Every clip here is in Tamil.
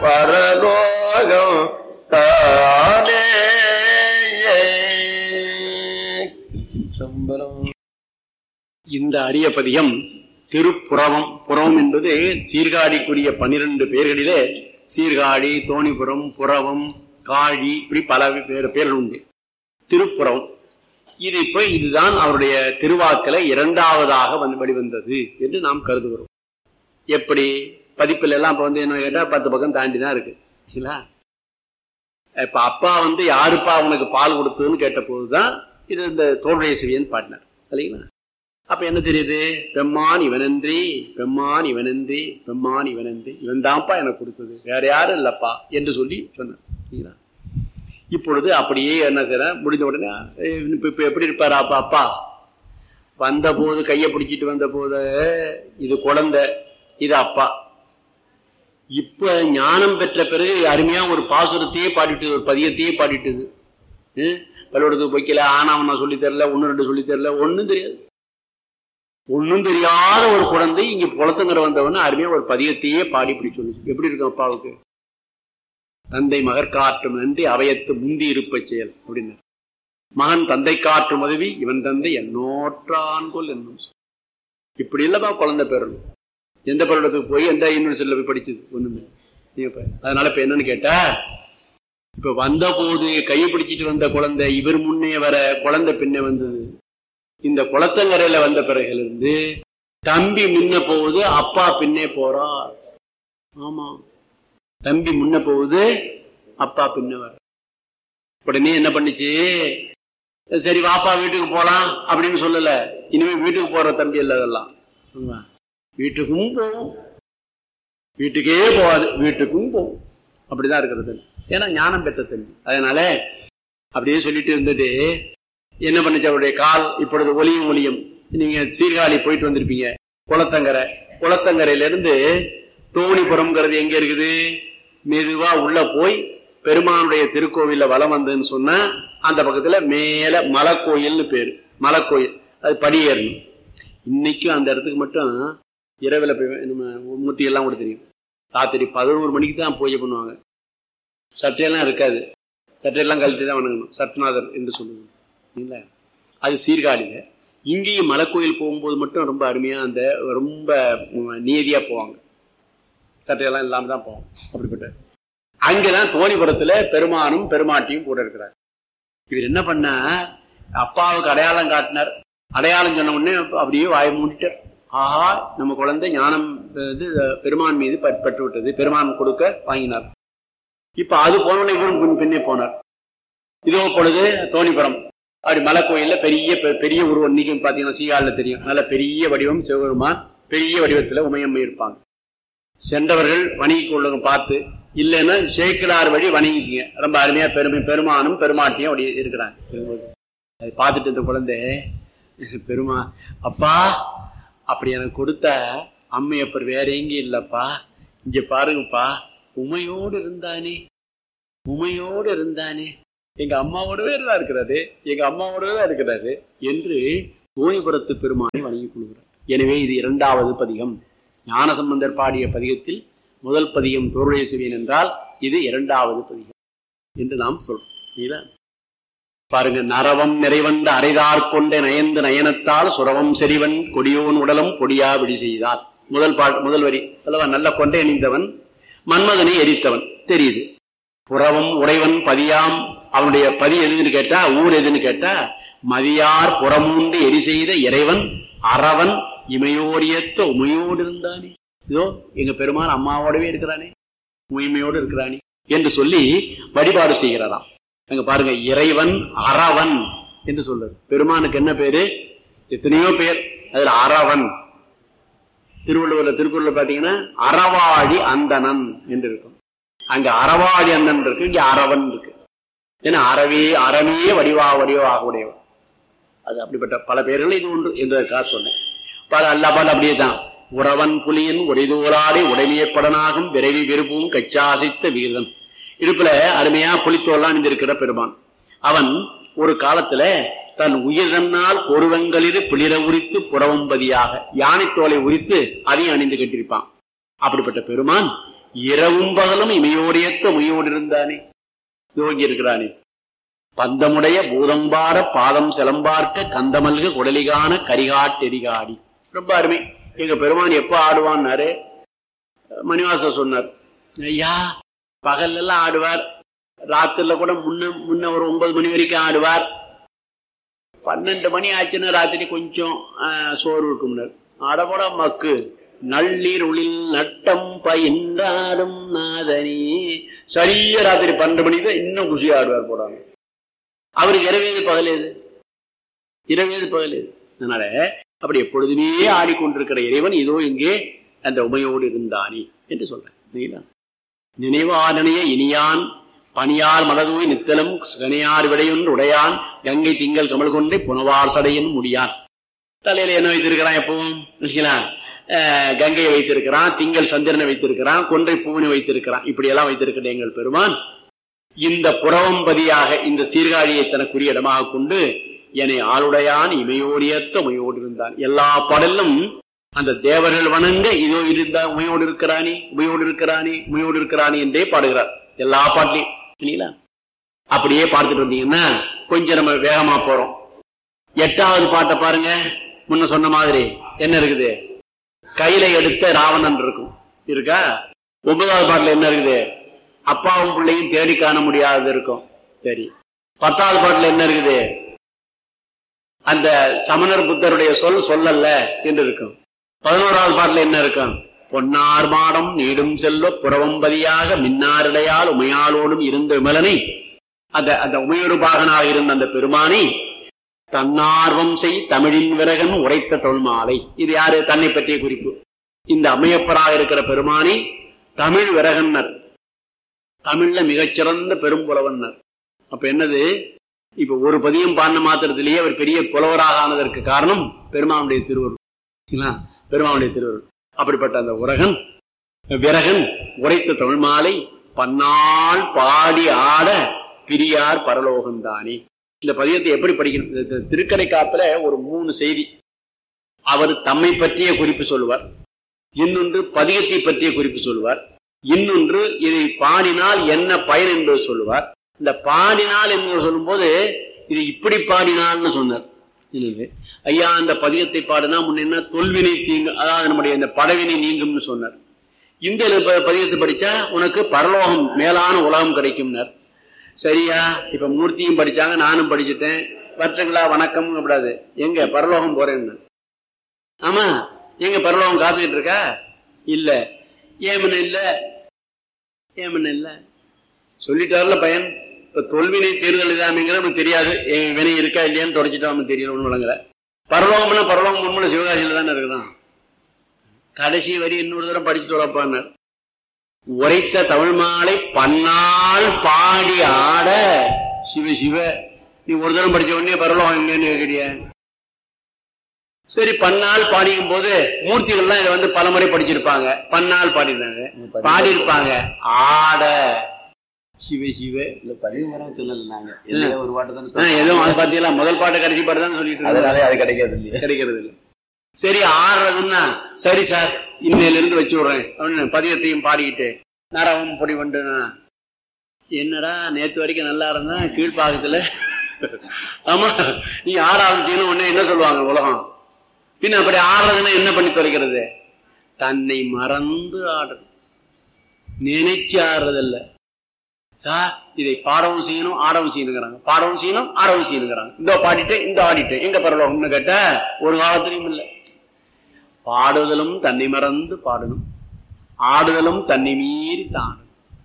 பரலோகம் தானே. இந்த அரிய பதியம் திருப்புறவம். புறவம் என்பது சீர்காழிக்குரிய 12 பேர்களிலே சீர்காழி, தோணிபுரம், புறவம், காழி, இப்படி பல பேர்கள் உண்டு. திருப்புறவம் இது இப்ப இதுதான் அவருடைய திருவாக்கில இரண்டாவதாக வெளிவந்தது என்று நாம் கருதுகிறோம். எப்படி பதிப்பில் எல்லாம் இப்ப என்ன கேட்டா 10 பக்கம் தாண்டி தான் இருக்கு. இப்ப அப்பா யாருப்பா அவனுக்கு பால் கொடுத்ததுன்னு கேட்ட போதுதான் இது இந்த தோல்வியை சிவியன் பாடினார் இல்லைங்களா? அப்ப என்ன தெரியுது? பெம்மான் இவனன்றி, பெம்மான் இவனன்றி, பெம்மான் இவனன்றி, இவன் தான்ப்பா எனக்கு கொடுத்தது, வேற யாரும் இல்லப்பா என்று சொல்லி சொன்னார். இப்பொழுது அப்படியே என்ன செய்ய முடிந்த உடனே இப்ப எப்படி இருப்பாரு அப்பா? அப்பா வந்த போது கையை பிடிச்சிட்டு வந்த போது இது குழந்தை, இது அப்பா. இப்ப ஞானம் பெற்ற பிறகு அருமையா ஒரு பாசுரத்தையே பாடிட்டு, ஒரு பதியத்தையே பாடிட்டுது. பள்ளிக்கூடத்துக்கு போய்க்கல, ஆனா நான் சொல்லி தரல, 1-2 சொல்லி தரல, ஒன்னும் தெரியாது. ஒன்னும் தெரியாத ஒரு குழந்தை இங்க குளத்துங்கிற வந்தவன அருமையா ஒரு பதியத்தையே பாடி இப்படி சொல்லுச்சு. எப்படி இருக்கும் அப்பாவுக்கு? தந்தை மகர் காற்றும் நன்றி அவையத்து முந்தி இருப்ப செயல் அப்படின்னு. மகன் தந்தை காற்றும் உதவி, இவன் தந்தை என்னோற்றான்கொள் என்னும். இப்படி இல்லப்பா குழந்தை பெறணும். எந்த பள்ளிக்கூடத்துக்கு போய் எந்த யூனிவர்சிட்டியில போய் படிச்சது? ஒண்ணுமே. அதனால இப்ப என்னன்னு கேட்டா, இப்ப வந்த போது கையை பிடிச்சிட்டு வந்த குழந்தை இவர் முன்னே வர, குழந்தை பின்னே வந்தது. இந்த குளத்தங்கரையில வந்த பிறகிலிருந்து தம்பி முன்ன போகுது, அப்பா பின்னே போறார். ஆமா, தம்பி முன்ன போகுது, அப்பா பின்ன வர. உடனே என்ன பண்ணிச்சு? சரி வாப்பா வீட்டுக்கு போலாம் அப்படின்னு சொல்லல. இனிமே வீட்டுக்கு போற தம்பி இல்ல, அதெல்லாம் வீட்டுக்கும் போகும், வீட்டுக்கே போகாது, வீட்டுக்கும் போகும். அப்படிதான் இருக்கிறது. ஏன்னா ஞானம் பெற்ற தம்பி. அதனால அப்படியே சொல்லிட்டு இருந்தது. என்ன பண்ணுச்சு? அவருடைய கால் இப்பொழுது ஒலியும் ஒலியும். நீங்க சீர்காழி போயிட்டு வந்திருப்பீங்க. குளத்தங்கரை, குளத்தங்கரையில இருந்து தோணிபுரம்ங்கிறது எங்க இருக்குது? மெதுவா உள்ள போய் பெருமானுடைய திருக்கோவில்ல வலம் வந்ததுன்னு சொன்னா அந்த பக்கத்துல மேல மலைக்கோயில்னு பேரு. மலைக்கோயில், அது படியேறணும். இன்னைக்கும் அந்த இடத்துக்கு மட்டும் இரவுல போய் நம்ம முத்தி எல்லாம் கூட தெரியும். ராத்திரி 11 மணிக்கு தான் பூஜை பண்ணுவாங்க. சட்டையெல்லாம் இருக்காது, சட்டையெல்லாம் கழட்டி தான் வணங்கணும். சட்நாதர் என்று சொல்லுவாங்க. இல்ல, அது சீர்காழியில. இங்கேயும் மலைக்கோயில் போகும்போது மட்டும் ரொம்ப அருமையா அந்த ரொம்ப நீதியா போவாங்க, சட்டையெல்லாம் இல்லாம தான் போவாங்க. அப்படிப்பட்ட அங்கதான் தோணிபுரத்துல பெருமானும் பெருமாட்டியும் கூட இருக்கிறார். இவர் என்ன பண்ண, அப்பாவுக்கு அடையாளம் காட்டினார். அடையாளம் சொன்ன உடனே அப்படியே வாய் மூடிட்டார். ஆஹா, நம்ம குழந்தை ஞானம் பெருமான் மீது பற்று விட்டது, பெருமான் கொடுக்க வாங்கினார். இப்ப அது போனோடனே இவரும் பின்னே போனார். இதோ பொழுது தோணிபுரம் அப்படி மலை கோயில்ல பெரிய பெரிய உருவம். இன்னைக்கு பாத்தீங்கன்னா சீகாழில தெரியும், நல்ல பெரிய வடிவம் சிவபெருமான், பெரிய வடிவத்துல உமையம்மை இருப்பாங்க. சென்றவர்கள் வணங்கி கொள்ளுங்க பார்த்து, இல்லைன்னா சேக்கிழார் வழி வணங்கிக்கீங்க. ரொம்ப அருமையா பெருமானும் பெருமாட்டியும் அப்படி இருக்கிறாங்க. அதை பார்த்துட்டு இந்த குழந்தை, பெருமா அப்பா அப்படி எனக்கு கொடுத்த அம்மையப்பர் வேற எங்கேயும் இல்லப்பா, இங்க பாருங்கப்பா, உமையோடு இருந்தானே, உமையோடு இருந்தானே, எங்க அம்மாவோடவே தான் இருக்கிறாரு, எங்க அம்மாவோடவே தான் இருக்கிறாரு என்று தோணிபுரத்து பெருமானை வணங்கிக் கொள்கிறார். எனவே இது 2வது பதிகம். ஞானசம்பந்தர் பாடிய பதிகத்தில் முதல் பதிகம் தோருடைய சிவியன் என்றால் இது 2வது பதிகம் என்று நாம் சொல்றோம். பாருங்க, நரவம் நிறைவந்த அரைதார் கொண்ட நயந்து நயனத்தால் சுரவம் செறிவன் கொடியோன் உடலும் பொடியா விடி செய்தார். முதல் வரி அல்லவா? நல்ல கொண்டை அணிந்தவன், மன்மதனை எரித்தவன் தெரியுது. புறவம் உடைவன் பதியாம். அவனுடைய பதி எதுன்னு கேட்டா, ஊர் எதுன்னு கேட்டா, மதியார் புறமூண்டு எரி செய்த இறைவன் அறவன் இமையோடியத்த உமையோடு இருந்தானே. இதோ எங்க பெருமான் அம்மாவோடவே இருக்கிறானே, உயிமையோடு இருக்கிறானே என்று சொல்லி வழிபாடு செய்கிறாராம். அங்க பாருங்க, இறைவன் அறவன் என்று சொல்றாரு. பெருமானுக்கு என்ன பேரு? எத்தனையோ பேர். அதுல அறவன். திருக்குறள்ல பாத்தீங்கன்னா அறவாழி அந்தணன் என்று இருக்கும். அங்க அறவாழி அந்தன் இருக்கு, இங்க அறவன் இருக்கு. ஏன்னா அறமே வடிவாக உடையவன். அது அப்படிப்பட்ட பல பேர்கள் இது ஒன்று என்பதற்காக சொன்னேன். அல்லாபால் அப்படியே தான். உறவன் புலியன் உடைதோராடி உடைமையப்படனாகும் விரைவி விருப்பும் கச்சாசித்த வீரன். இடுப்புல அருமையா புலித்தோல்லாம் அணிந்திருக்கிற பெருமான். அவன் ஒரு காலத்துல தன் உயிரினால் பொருவங்களில் பிளிர உரித்து புறவம்பதியாக யானை தோலை உரித்து அதையும் அணிந்து கட்டிருப்பான். அப்படிப்பட்ட பெருமான் இரவும் பகலும் இமையோடையத்த உமையோடு இருந்தானே யோகி இருக்கிறானே. பந்தமுடைய பூதம்பார பாதம் சிலம்பார்க்க கந்தமல்க குடலிகான கரிகாட்டெரிகாடி. ரொம்ப அருமை. எங்க பெருமான் எப்ப ஆடுவான்னாரு மணிவாசர் சொன்னார். ஐயா பகல் எல்லாம் ஆடுவார், ராத்திரில கூட முன்ன ஒரு 9 மணி வரைக்கும் ஆடுவார். 12 மணி ஆச்சுன்னா ராத்திரி கொஞ்சம் சோறு இருக்கும்னார். ஆடப்போட மக்கு நள்ளீர் உளில் நட்டம் பயின்றாடும் நாதனி. சரியா ராத்திரி 12 மணிக்கு தான் இன்னும் குஷியா ஆடுவார் போடாங்க. அவருக்கு இரவேது பகலேது, இரவேது பகலேது. அதனால அப்படி எப்பொழுதுமே ஆடிக்கொண்டிருக்கிற இறைவன் இதோ இங்கே அந்த உமையோடு இருந்தானே என்று சொல்றேன். நினைவாதனைய இனியான் பணியார் மலதூய் நித்தலும் கனியார் விடையொன்று உடையான் கங்கை திங்கள் கமல் கொண்டே புனவார் சடையின் முடியான். தலையில என்ன வைத்திருக்கிறான் எப்பவும் கங்கையை வைத்திருக்கிறான், திங்கள் சந்திரனை வைத்திருக்கிறான், கொன்றை பூவனை வைத்திருக்கிறான். இப்படி எல்லாம் வைத்திருக்கிற எங்கள் பெருமான் இந்த புறவம்பதியாக இந்த சீர்காழியை தனக்குரிய இடமாக கொண்டு என்னை ஆளுடையான் இமையோடியத்த உமையோடு இருந்தான். எல்லா பாடலும் அந்த தேவர்கள் வணங்க இதோ இருந்தா உமையோடு இருக்கிறானே உமையோடு இருக்கிறானே உமையோடு இருக்கிறானே என்றே பாடுகிறார் எல்லா பாட்டிலையும். இல்லைங்களா? அப்படியே பார்த்துட்டு வந்தீங்கன்னா கொஞ்சம் நம்ம வேகமா போறோம். 8வது பாட்டை பாருங்க. முன்ன சொன்ன மாதிரி என்ன இருக்குது? கையில எடுத்த ராவணன் இருக்கும் இருக்கா. 9வது பாட்டுல என்ன இருக்குது? அப்பாவும் பிள்ளையும் தேடி காண முடியாதது இருக்கும். சரி. 10வது பாட்டுல என்ன இருக்குது? அந்த சமணர் புத்தருடைய சொல்லல்ல என்று இருக்கும். 11வது பாட்டுல என்ன இருக்கும்? பொன்னார் மாடம் நீடும் செல்வ புறவம்பதியாக மின்னாரிடையால் உமையாளோடும் இருந்த விமலனை அந்த உமையொரு பாகனாக இருந்த அந்த பெருமானை தன்னார்வம் செய் தமிழின் விரகன் உரைத்த தொல்மாலை. இது யாரு? தன்னை பற்றிய குறிப்பு. இந்த அம்மையப்பராக இருக்கிற பெருமானை தமிழ் விரகன்னர், தமிழ்ல மிகச்சிறந்த பெரும்புலவன்னர். அப்ப என்னது? இப்ப ஒரு பதியம் பாடின மாத்திரத்திலேயே அவர் பெரிய புலவராக ஆனதற்கு காரணம் பெருமானுடைய திருவருள். பெருமானுடைய திருவருள். அப்படிப்பட்ட அந்த உரகன் விரகன் உரைத்த தொல்மாலை பன்னாள் பாடி ஆட பிரியார் பரலோகந்தானே. இந்த பதியத்தை எப்படி படிக்கணும்? திருக்கடை காப்புல ஒரு 3 செய்தி. அவர் தம்மை பற்றிய குறிப்பு சொல்லுவார், இன்னொன்று பதியத்தை பற்றிய குறிப்பு சொல்லுவார், இன்னொன்று இதை பாடினால் என்ன பயன் என்பது சொல்லுவார். இந்த பாடினால் என்று சொல்லும் போது இது இப்படி பாடினால்னு சொன்னார். ஐயா அந்த பதியத்தை பாடினா முன்ன தொல்வினை தீங்கும், அதாவது நம்முடைய இந்த படவினை நீங்கும்னு சொன்னார். இந்த பதியத்தை படிச்சா உனக்கு பரலோகம் மேலான உலகம் கிடைக்கும்னார். சரியா? இப்ப மூர்த்தியும் படிச்சாங்க, நானும் படிச்சுட்டேன். வர்றங்களா வணக்கம் கூடாது, எங்க பரலோகம் போறேன்னு. ஆமா, எங்க பரலோகம் காத்துக்கிட்டு இருக்கா? இல்ல. ஏமன இல்ல, ஏமன இல்ல சொல்லிட்டாருல பயன். இப்ப தொல்வினை தேர்தல் இதாமிங்கிற நமக்கு தெரியாது, வினை இருக்கா இல்லையான்னு தொடச்சிட்டா நமக்கு தெரியணும் வழங்குற. பரலோகம்னா பரலோகம் உண்மையில சிவகாசியில தானே இருக்குதான். கடைசி வரி இன்னொரு தடவை படிச்சு சொல்லப்பான்னார். உரைத்த தமிழ் மாலை பன்னாள் பாடி ஆட. சிவ சிவ, நீ ஒரு தரம் படிச்ச உடனே பரலோகம் எங்கன்னு கேட்கிறிய? சரி, பன்னாள் பாடிக்கும் போது மூர்த்திகள்லாம் இதை பல முறை படிச்சிருப்பாங்க. பன்னாள் பாடிருந்தாங்க, பாடியிருப்பாங்க. ஆட சிவ சிவ இல்ல பதிவுரம் சொல்லலாங்க. ஒரு பாட்டு தான் எதுவும் அது பாத்தீங்களா? முதல் பாட்டு கடைசி பாட்டு தான் சொல்லிட்டு இருக்காங்க. அது கிடைக்கிறது இல்லையா? கிடைக்கிறது இல்லை. சரி, ஆடுறதுன்னா சரி சார் இன்னையில இருந்து வச்சு விடுறேன் அப்படின்னு பதியத்தையும் பாடிக்கிட்டு நரவம் பொடி பண்ணுனா என்னடா நேத்து வரைக்கும் நல்லா இருந்தா கீழ்பாகத்துல. ஆமா, நீ ஆட ஆரம்பிச்சீங்கன்னா உடனே என்ன சொல்லுவாங்க உலகம்? பின்ன அப்படி ஆடுறதுன்னா என்ன பண்ணி தொலைக்கிறது? தன்னை மறந்து ஆடுறது, நினைச்சு ஆடுறதில்ல சார். இதை பாடவும் செய்யணும் ஆடவும் செய்யணுங்கிறாங்க, பாடவும் செய்யணும் ஆடவும் செய்யணுங்கிறாங்க. இந்த பாடிட்டேன் இந்த ஆடிட்டேன், எங்க பரலோகம்னு கேட்ட ஒரு காலத்திலையும் இல்லை. பாடுதலும் தன்னை மறந்து பாடணும், ஆடுதலும் தன்னை மீறி தானும்.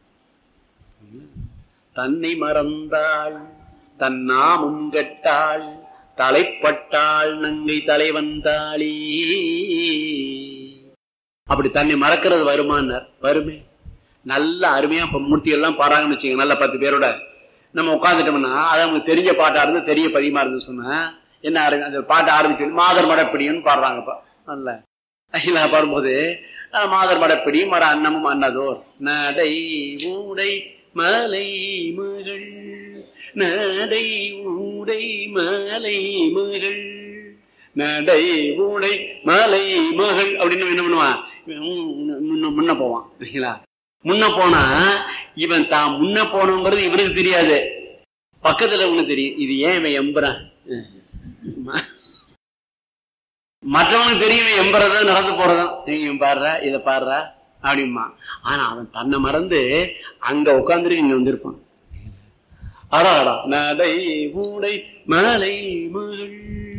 தன்னை மறந்தாள் தன்னாமும் கெட்டாள் தலைப்பட்டாள் நங்கை தலைவந்தாளி. அப்படி தன்னை மறக்கிறது வருமானார்? வருமே. நல்ல அருமையா மூர்த்தி எல்லாம் பாடுறாங்கன்னு வச்சுக்கோங்க. நல்ல 10 பேரோட நம்ம உட்காந்துட்டோம்னா அது அவங்களுக்கு தெரிஞ்ச பாட்டா இருந்து தெரிய பதியமா இருந்து சொன்னா என்ன அந்த பாட்டை ஆரம்பிச்சு மாதர் மடப்பிடின்னு பாடுறாங்கப்பா. நல்ல ஐயா பாடும்போது மாதர் மடப்பிடி மர அன்னமும் அன்னதோர் நடை ஊடை மலை மகள், நடை ஊடை மலை மகள், நடை ஊடை மலை மகள் அப்படின்னு என்ன பண்ணுவான்? முன்ன போவான். முன்ன போனா இவன் தான் முன்ன போனோங்கிறது இவனுக்கு தெரியாது, பக்கத்துல ஒண்ணு தெரியும். இது ஏன் இவன் எம்புறான், மற்றவனுக்கு தெரியும் எம்புறத நடந்து போறதான். இவன் பாடுறா இதை பாடுறா அப்படிமா. ஆனா அவன் தன்னை மறந்து அங்க உட்காந்துருக்கு இங்க வந்திருப்பான். அடாடா நடை உடை மலை மகள்,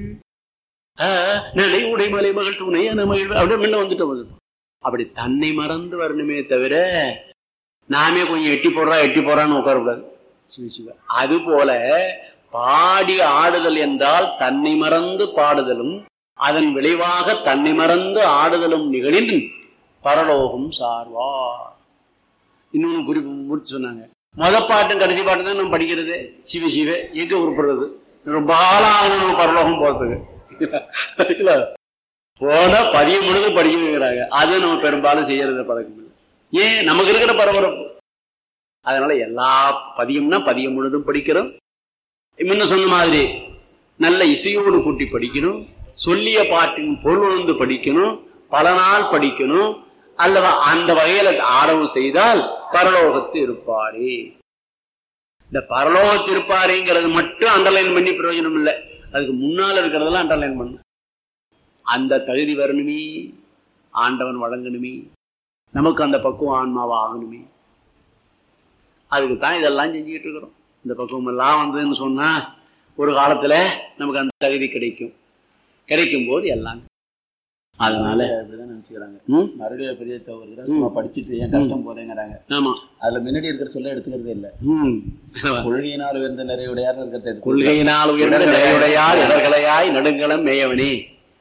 நடை உடை மலை மகள் துணையான மகள் அப்படியே முன்ன வந்துட்டு. அப்படி தன்னை மறந்து வரணுமே தவிர நாமே கொஞ்சம் எட்டி போடுறான்னு உட்காரக்கூடாது. சிவசிவ. அது போல பாடி ஆடுதல் என்றால் தன்னை மறந்து பாடுதலும் அதன் விளைவாக தன்னை மறந்து ஆடுதலும் நிகழின் பரலோகம் சார்வார். இன்னொன்னு குறிப்பு முடிச்சு சொன்னாங்க. பாட்டும் கடைசி பாட்டு தான் நம்ம படிக்கிறது. சிவ சிவ எங்க உருப்படுறது, ரொம்ப ஆளாகணும் நம்ம பரலோகம் போறதுக்கு. போன பதியம் முழுது படிக்கிறாங்க. அது நம்ம பெரும்பாலும் செய்யறது பழக்கம் இல்லை. ஏன், நமக்கு இருக்கிற பரபரப்பு. அதனால எல்லா பதியம்னா பதியம் முழுதும் படிக்கிறோம். முன்ன சொன்ன மாதிரி நல்ல இசையோடு கூட்டி படிக்கணும், சொல்லிய பாட்டின் பொருள் வந்து படிக்கணும், பல நாள் படிக்கணும். அல்லவா அந்த வகையில ஆரம்பம் செய்தால் பரலோகத்து இருப்பாரே. இந்த பரலோகத்து இருப்பாருங்கிறது மட்டும் அண்டர்லைன் பண்ணி பிரயோஜனம் இல்லை. அதுக்கு முன்னால் இருக்கிறதெல்லாம் அண்டர்லைன் பண்ணும். அந்த தகுதி வரணுமே, ஆண்டவன் வழங்கணுமே, நமக்கு அந்த பக்குவம் ஆன்மாவா ஆகணுமே. அதுக்கு தான் இதெல்லாம் செஞ்சுக்கிட்டு இருக்கிறோம். இந்த பக்குவம் எல்லாம் வந்ததுன்னு சொன்னா ஒரு காலத்துல நமக்கு அந்த தகுதி கிடைக்கும் போது எல்லாம். அதனால அப்படிதான் நினைச்சுக்கிறாங்க. மறுபடியும் பெரிய தவறு படிச்சுட்டு ஏன் கஷ்டம் போறேங்கிறாங்க. ஆமா, அதுல முன்னாடி இருக்கிற சொல்ல எடுத்துக்கிறதே இல்ல. கொள்கையினால் உயர்ந்த நிறைவுடையார் இருக்கிறத எடுத்து, கொள்கையினால் உயர்ந்த நிறைவுடையார் இடர்களையாய் நடுங்கலம் மேயவனே.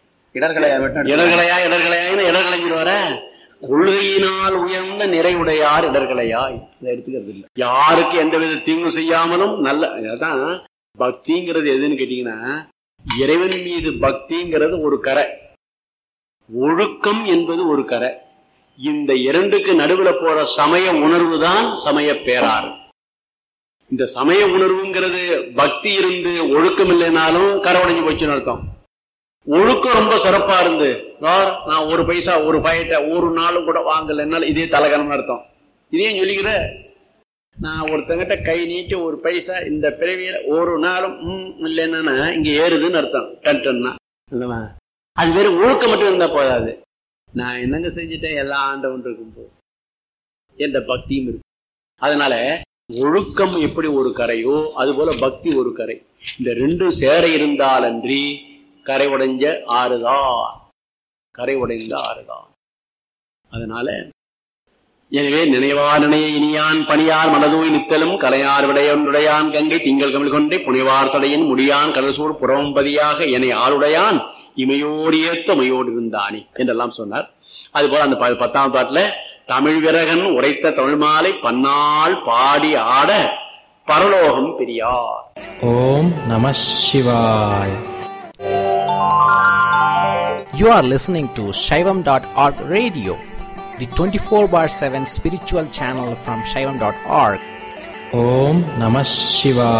இடர்களைஞ்சிருவார. கொள்கையினால் உயர்ந்த நிறைவுடையார் இடர்களையாய் இதை எடுத்துக்கிறது இல்லை. யாருக்கு எந்த வித தீங்கு செய்யாமலும் நல்ல. அதான் பக்திங்கிறது எதுன்னு கேட்டீங்கன்னா, இறைவன் மீது பக்திங்கிறது ஒரு கரை, ஒழுக்கம் என்பது ஒரு கரை. இந்த இரண்டுக்கு நடுவில் போற சமய உணர்வு தான் சமய பேராறு. இந்த சமய உணர்வுங்கிறது பக்தி இருந்து ஒழுக்கம் இல்லைனாலும் கரை உடைஞ்சு போச்சுன்னு அர்த்தம். ஒழுக்கம் ரொம்ப சிறப்பா இருந்து நான் ஒரு பைசா ஒரு பயட்ட ஒரு நாளும் கூட வாங்கல, என்னால இதே தலகணம் அர்த்தம். இதையும் சொல்லிக்கிற, நான் ஒருத்தங்கிட்ட கை நீட்டி ஒரு பைசா இந்த பிறவியில ஒரு நாளும் இல்லைன்னா இங்க ஏறுதுன்னு அர்த்தம். டன்னா அது வேற ஒழுக்கம் மட்டும் இருந்தா போதாது. நான் என்னங்க செஞ்சுட்டேன், எல்லா ஆண்டவன் இருக்கும் போது எந்த பக்தியும் இருக்கு. அதனால ஒழுக்கம் எப்படி ஒரு கரையோ அது போல பக்தி ஒரு கரை. இந்த ரெண்டும் சேர இருந்தால் அன்றி கரை உடைஞ்ச ஆறுதான், கரை உடைந்த ஆறுதான். அதனால எனவே நினைவா நினைய இனியான் பணியார் மனதோய் நித்தலும் கலையார் விடையொன்றுடையான் கங்கை திங்கள் கமிழ் கொண்டே புனைவார் சடையின் முடியான் கடல்சூர் புறம்பதியாக என்னை ஆளுடையான் இமையோடு ஏத்த மையோடு இருந்தானே என்றெல்லாம் சொன்னார். அதுபோல அந்த 10ஆம் பாட்டுல தமிழ் விரகன் உரைத்த தமிழ் மாலை பன்னாள் பாடி ஆட பரலோகம் பெரியார். ஓம் நம சிவாய. You are listening to Shaivam.org radio, the 24/7 spiritual channel from Shaivam.org. Om Namah Shivaya.